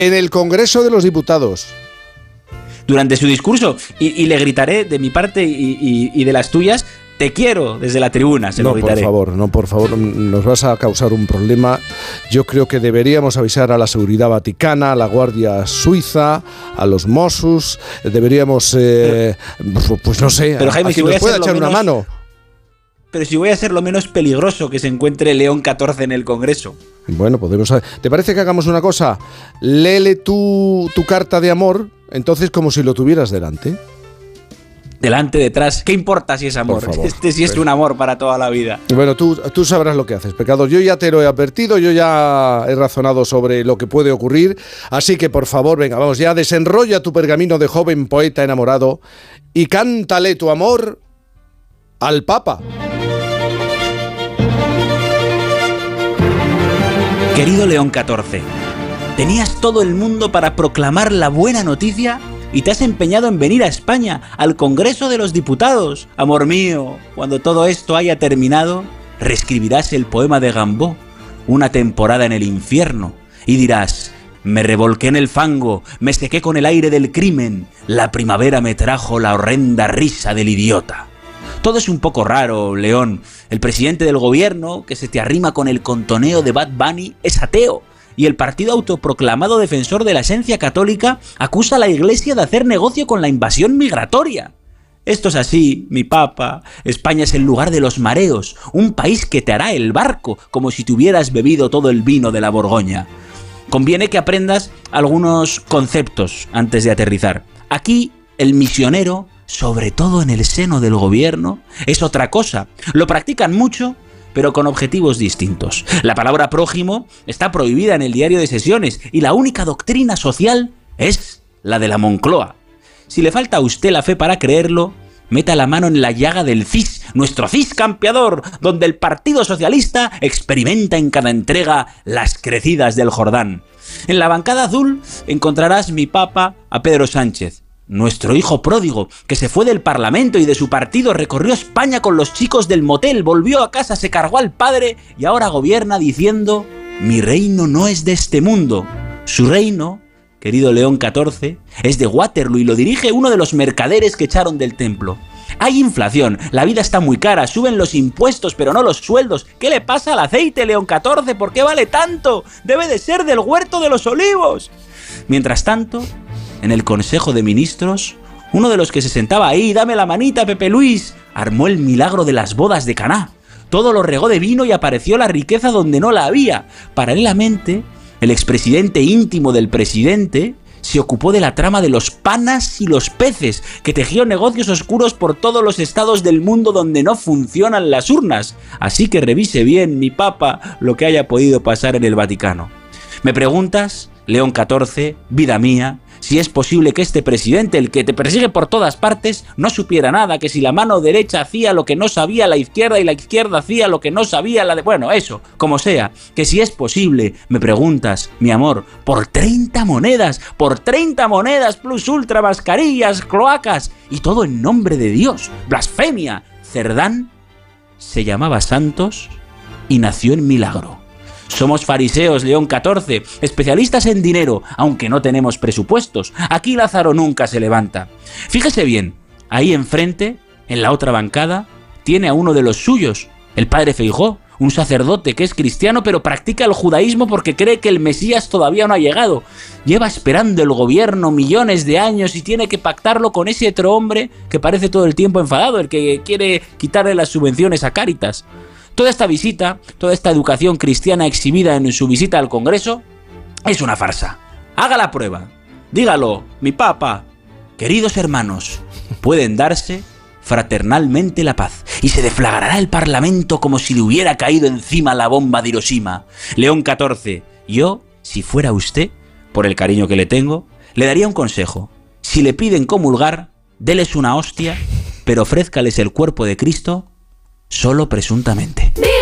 En el Congreso de los Diputados. Durante su discurso. Y le gritaré de mi parte y de las tuyas: te quiero, desde la tribuna, se lo gritaré. Por favor, nos vas a causar un problema. Yo creo que deberíamos avisar a la seguridad vaticana, a la Guardia Suiza, a los Mossos. Deberíamos, pues no sé, pero Jaime, a quien nos pueda echar una mano. Pero si voy a ser lo menos peligroso que se encuentre León XIV en el Congreso. Bueno, podemos... ¿Te parece que hagamos una cosa? Léele tu carta de amor, entonces como si lo tuvieras delante. Delante, detrás, ¿qué importa si es amor? Por favor, este sí es un amor para toda la vida. Bueno, tú sabrás lo que haces, pecador. Yo ya te lo he advertido, yo ya he razonado sobre lo que puede ocurrir, así que por favor, venga, vamos ya, desenrolla tu pergamino de joven poeta enamorado y cántale tu amor al Papa. Querido León XIV, tenías todo el mundo para proclamar la buena noticia y te has empeñado en venir a España, al Congreso de los Diputados. Amor mío, cuando todo esto haya terminado, reescribirás el poema de Gambó, Una temporada en el infierno, y dirás: me revolqué en el fango, me sequé con el aire del crimen, la primavera me trajo la horrenda risa del idiota. Todo es un poco raro, León. El presidente del gobierno, que se te arrima con el contoneo de Bad Bunny, es ateo. Y el partido autoproclamado defensor de la esencia católica acusa a la Iglesia de hacer negocio con la invasión migratoria. Esto es así, mi papa. España es el lugar de los mareos, un país que te hará el barco, como si te hubieras bebido todo el vino de la Borgoña. Conviene que aprendas algunos conceptos antes de aterrizar. Aquí, el misionero, sobre todo en el seno del gobierno, es otra cosa. Lo practican mucho, pero con objetivos distintos. La palabra prójimo está prohibida en el diario de sesiones y la única doctrina social es la de la Moncloa. Si le falta a usted la fe para creerlo, meta la mano en la llaga del CIS, nuestro CIS campeador, donde el Partido Socialista experimenta en cada entrega las crecidas del Jordán. En la bancada azul encontrarás, mi papa, a Pedro Sánchez, nuestro hijo pródigo, que se fue del Parlamento y de su partido, recorrió España con los chicos del motel, volvió a casa, se cargó al padre y ahora gobierna diciendo: mi reino no es de este mundo. Su reino, querido León XIV, es de Waterloo y lo dirige uno de los mercaderes que echaron del templo. Hay inflación, la vida está muy cara, suben los impuestos pero no los sueldos. ¿Qué le pasa al aceite, León XIV? ¿Por qué vale tanto? Debe de ser del huerto de los olivos. Mientras tanto, en el Consejo de Ministros, uno de los que se sentaba ahí, dame la manita, Pepe Luis, armó el milagro de las bodas de Caná. Todo lo regó de vino y apareció la riqueza donde no la había. Paralelamente, el expresidente íntimo del presidente se ocupó de la trama de los panas y los peces, que tejió negocios oscuros por todos los estados del mundo donde no funcionan las urnas. Así que revise bien, mi papa, lo que haya podido pasar en el Vaticano. ¿Me preguntas, León XIV, vida mía, si es posible que este presidente, el que te persigue por todas partes, no supiera nada, que si la mano derecha hacía lo que no sabía la izquierda y la izquierda hacía lo que no sabía la de... Bueno, eso, como sea, que si es posible, me preguntas, mi amor, por 30 monedas plus ultra, mascarillas, cloacas, y todo en nombre de Dios, blasfemia. Cerdán se llamaba Santos y nació en Milagro. Somos fariseos, León XIV, especialistas en dinero, aunque no tenemos presupuestos. Aquí Lázaro nunca se levanta. Fíjese bien, ahí enfrente, en la otra bancada, tiene a uno de los suyos, el padre Feijóo, un sacerdote que es cristiano pero practica el judaísmo porque cree que el Mesías todavía no ha llegado. Lleva esperando el gobierno millones de años y tiene que pactarlo con ese otro hombre que parece todo el tiempo enfadado, el que quiere quitarle las subvenciones a Cáritas. Toda esta visita, toda esta educación cristiana exhibida en su visita al Congreso, es una farsa. Haga la prueba. Dígalo, mi papa. Queridos hermanos, pueden darse fraternalmente la paz y se deflagrará el Parlamento como si le hubiera caído encima la bomba de Hiroshima. León XIV, yo, si fuera usted, por el cariño que le tengo, le daría un consejo. Si le piden comulgar, déles una hostia, pero ofrézcales el cuerpo de Cristo solo presuntamente.